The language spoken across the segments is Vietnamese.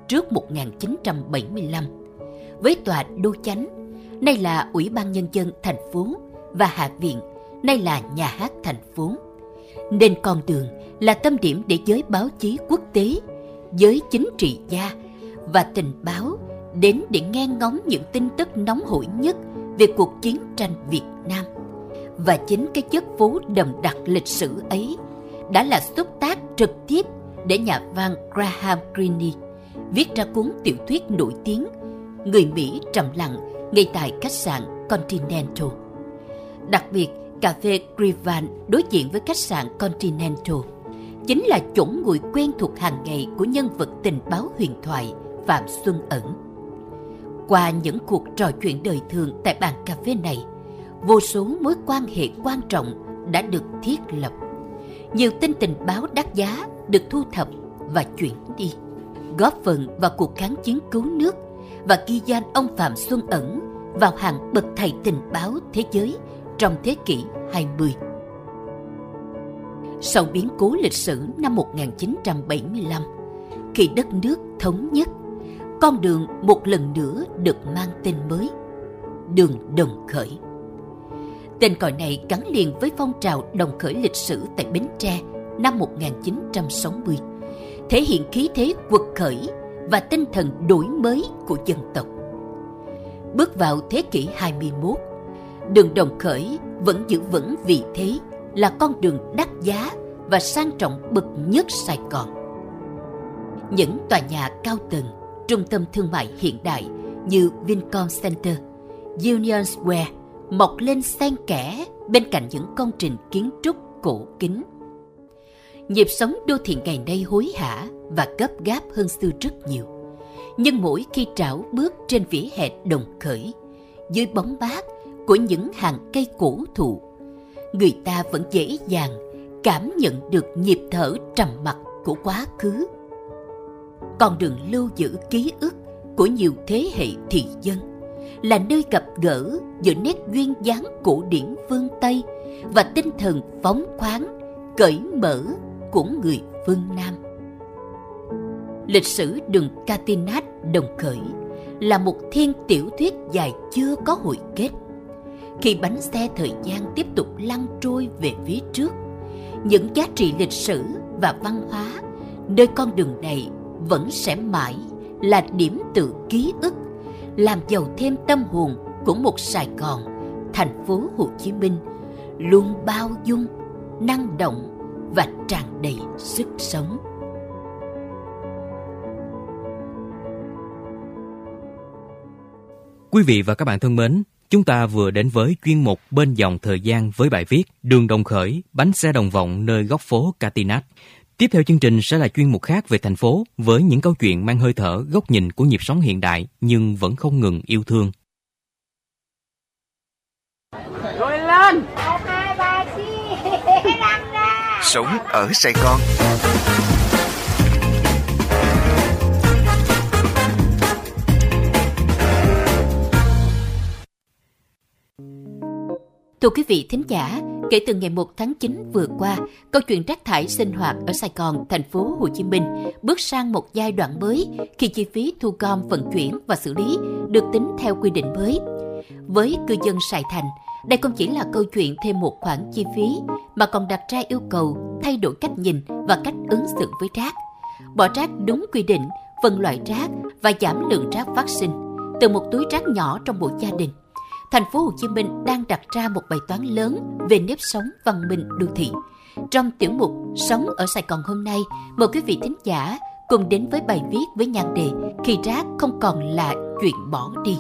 trước 1975, với tòa đô chánh, nay là Ủy ban Nhân dân thành phố, và Hạ viện, nay là Nhà hát thành phố. Nên con đường là tâm điểm để giới báo chí quốc tế, giới chính trị gia và tình báo đến để nghe ngóng những tin tức nóng hổi nhất về cuộc chiến tranh Việt Nam. Và chính cái chất phố đậm đặc lịch sử ấy đã là xúc tác trực tiếp để nhà văn Graham Greene viết ra cuốn tiểu thuyết nổi tiếng Người Mỹ trầm lặng ngay tại khách sạn Continental. Đặc biệt, cà phê Grivan đối diện với khách sạn Continental chính là chỗ ngồi quen thuộc hàng ngày của nhân vật tình báo huyền thoại Phạm Xuân Ẩn. Qua những cuộc trò chuyện đời thường tại bàn cà phê này, vô số mối quan hệ quan trọng đã được thiết lập. Nhiều tin tình báo đắt giá được thu thập và chuyển đi, góp phần vào cuộc kháng chiến cứu nước và ghi danh ông Phạm Xuân Ẩn vào hàng bậc thầy tình báo thế giới trong thế kỷ 20. Sau biến cố lịch sử năm 1975, khi đất nước thống nhất, con đường một lần nữa được mang tên mới, đường Đồng Khởi. Tên gọi này gắn liền với phong trào đồng khởi lịch sử tại Bến Tre năm 1960, thể hiện khí thế quật khởi và tinh thần đổi mới của dân tộc. Bước vào thế kỷ 21, đường Đồng Khởi vẫn giữ vững vị thế là con đường đắt giá và sang trọng bậc nhất Sài Gòn. Những tòa nhà cao tầng, trung tâm thương mại hiện đại như Vincom Center, Union Square mọc lên xen kẽ bên cạnh những công trình kiến trúc cổ kính. Nhịp sống đô thị ngày nay hối hả và gấp gáp hơn xưa rất nhiều. Nhưng mỗi khi trảo bước trên vỉa hè Đồng Khởi, dưới bóng mát của những hàng cây cổ thụ, người ta vẫn dễ dàng cảm nhận được nhịp thở trầm mặc của quá khứ. Con đường lưu giữ ký ức của nhiều thế hệ thị dân, là nơi gặp gỡ giữa nét duyên dáng cổ điển phương Tây và tinh thần phóng khoáng, cởi mở của người phương Nam. Lịch sử đường Catinat Đồng Khởi là một thiên tiểu thuyết dài chưa có hồi kết. Khi bánh xe thời gian tiếp tục lăn trôi về phía trước, những giá trị lịch sử và văn hóa nơi con đường này vẫn sẽ mãi là điểm tựa ký ức, làm giàu thêm tâm hồn của một Sài Gòn, thành phố Hồ Chí Minh luôn bao dung, năng động và tràn đầy sức sống. Quý vị và các bạn thân mến, chúng ta vừa đến với chuyên mục Bên dòng thời gian với bài viết Đường Đồng Khởi, bánh xe đồng vọng nơi góc phố Catinat. Tiếp theo chương trình sẽ là chuyên mục khác về thành phố với những câu chuyện mang hơi thở góc nhìn của nhịp sống hiện đại nhưng vẫn không ngừng yêu thương. Rồi lên! 1, 2, 3, chi! Đăng ra! Sống ở Sài Gòn. Thưa quý vị thính giả, kể từ ngày 1 tháng 9 vừa qua, câu chuyện rác thải sinh hoạt ở Sài Gòn, thành phố Hồ Chí Minh bước sang một giai đoạn mới khi chi phí thu gom, vận chuyển và xử lý được tính theo quy định mới. Với cư dân Sài Thành, đây không chỉ là câu chuyện thêm một khoản chi phí mà còn đặt ra yêu cầu thay đổi cách nhìn và cách ứng xử với rác. Bỏ rác đúng quy định, phân loại rác và giảm lượng rác phát sinh từ một túi rác nhỏ trong mỗi gia đình. Thành phố Hồ Chí Minh đang đặt ra một bài toán lớn về nếp sống văn minh đô thị. Trong tiểu mục Sống ở Sài Gòn hôm nay, mời quý vị thính giả cùng đến với bài viết với nhan đề Khi rác không còn là chuyện bỏ đi.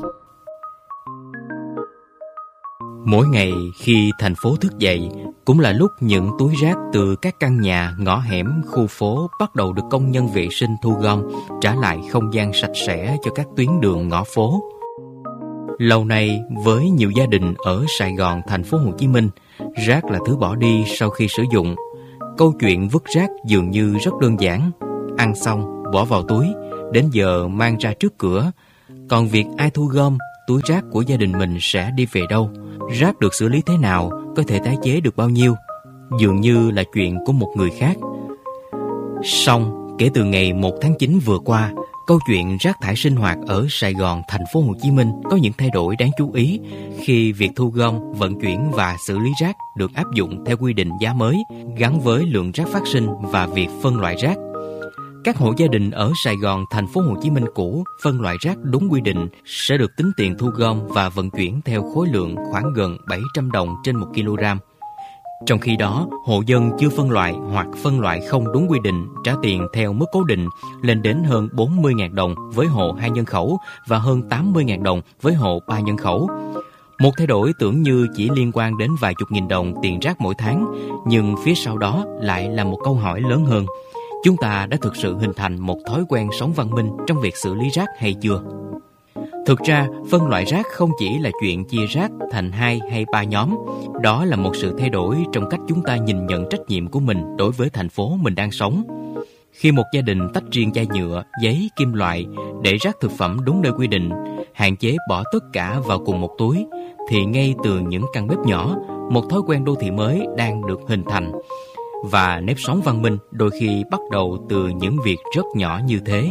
Mỗi ngày khi thành phố thức dậy cũng là lúc những túi rác từ các căn nhà, ngõ hẻm, khu phố bắt đầu được công nhân vệ sinh thu gom, trả lại không gian sạch sẽ cho các tuyến đường ngõ phố. Lâu nay, với nhiều gia đình ở Sài Gòn, thành phố Hồ Chí Minh, rác là thứ bỏ đi sau khi sử dụng. Câu chuyện vứt rác dường như rất đơn giản. Ăn xong, bỏ vào túi, đến giờ mang ra trước cửa. Còn việc ai thu gom, túi rác của gia đình mình sẽ đi về đâu? Rác được xử lý thế nào? Có thể tái chế được bao nhiêu? Dường như là chuyện của một người khác. Song, kể từ ngày 1 tháng 9 vừa qua, câu chuyện rác thải sinh hoạt ở Sài Gòn, thành phố Hồ Chí Minh có những thay đổi đáng chú ý khi việc thu gom, vận chuyển và xử lý rác được áp dụng theo quy định giá mới gắn với lượng rác phát sinh và việc phân loại rác. Các hộ gia đình ở Sài Gòn, thành phố Hồ Chí Minh cũ phân loại rác đúng quy định sẽ được tính tiền thu gom và vận chuyển theo khối lượng khoảng gần 700 đồng trên 1 kg. Trong khi đó, hộ dân chưa phân loại hoặc phân loại không đúng quy định trả tiền theo mức cố định lên đến hơn 40.000 đồng với hộ 2 nhân khẩu và hơn 80.000 đồng với hộ 3 nhân khẩu. Một thay đổi tưởng như chỉ liên quan đến vài chục nghìn đồng tiền rác mỗi tháng, nhưng phía sau đó lại là một câu hỏi lớn hơn. Chúng ta đã thực sự hình thành một thói quen sống văn minh trong việc xử lý rác hay chưa? Thực ra, phân loại rác không chỉ là chuyện chia rác thành 2 hay 3 nhóm. Đó là một sự thay đổi trong cách chúng ta nhìn nhận trách nhiệm của mình đối với thành phố mình đang sống. Khi một gia đình tách riêng chai nhựa, giấy, kim loại, để rác thực phẩm đúng nơi quy định, hạn chế bỏ tất cả vào cùng một túi, thì ngay từ những căn bếp nhỏ, một thói quen đô thị mới đang được hình thành. Và nếp sống văn minh đôi khi bắt đầu từ những việc rất nhỏ như thế.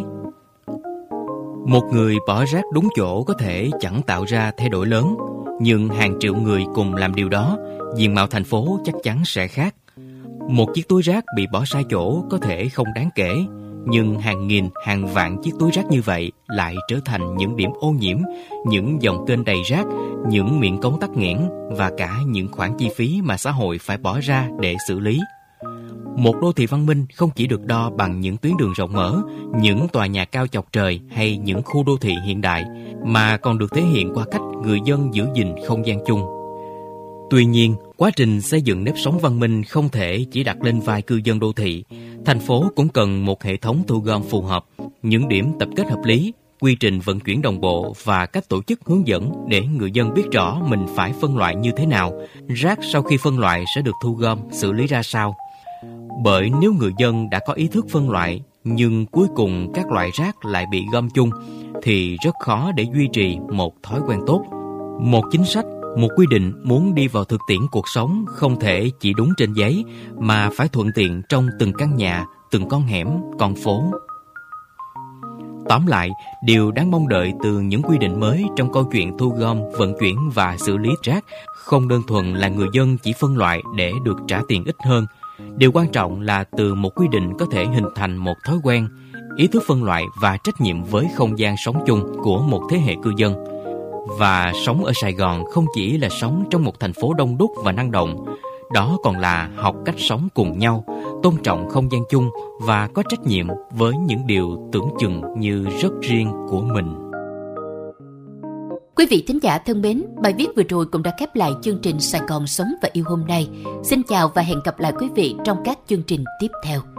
Một người bỏ rác đúng chỗ có thể chẳng tạo ra thay đổi lớn, nhưng hàng triệu người cùng làm điều đó, diện mạo thành phố chắc chắn sẽ khác. Một chiếc túi rác bị bỏ sai chỗ có thể không đáng kể, nhưng hàng nghìn, hàng vạn chiếc túi rác như vậy lại trở thành những điểm ô nhiễm, những dòng kênh đầy rác, những miệng cống tắc nghẽn và cả những khoản chi phí mà xã hội phải bỏ ra để xử lý. Một đô thị văn minh không chỉ được đo bằng những tuyến đường rộng mở, những tòa nhà cao chọc trời hay những khu đô thị hiện đại, mà còn được thể hiện qua cách người dân giữ gìn không gian chung. Tuy nhiên, quá trình xây dựng nếp sống văn minh không thể chỉ đặt lên vai cư dân đô thị. Thành phố cũng cần một hệ thống thu gom phù hợp, những điểm tập kết hợp lý, quy trình vận chuyển đồng bộ và cách tổ chức hướng dẫn để người dân biết rõ mình phải phân loại như thế nào, rác sau khi phân loại sẽ được thu gom, xử lý ra sao. Bởi nếu người dân đã có ý thức phân loại, nhưng cuối cùng các loại rác lại bị gom chung, thì rất khó để duy trì một thói quen tốt. Một chính sách, một quy định muốn đi vào thực tiễn cuộc sống không thể chỉ đúng trên giấy, mà phải thuận tiện trong từng căn nhà, từng con hẻm, con phố. Tóm lại, điều đáng mong đợi từ những quy định mới trong câu chuyện thu gom, vận chuyển và xử lý rác không đơn thuần là người dân chỉ phân loại để được trả tiền ít hơn. Điều quan trọng là từ một quy định có thể hình thành một thói quen, ý thức phân loại và trách nhiệm với không gian sống chung của một thế hệ cư dân. Và sống ở Sài Gòn không chỉ là sống trong một thành phố đông đúc và năng động, đó còn là học cách sống cùng nhau, tôn trọng không gian chung và có trách nhiệm với những điều tưởng chừng như rất riêng của mình. Quý vị thính giả thân mến, bài viết vừa rồi cũng đã khép lại chương trình Sài Gòn Sống và Yêu hôm nay. Xin chào và hẹn gặp lại quý vị trong các chương trình tiếp theo.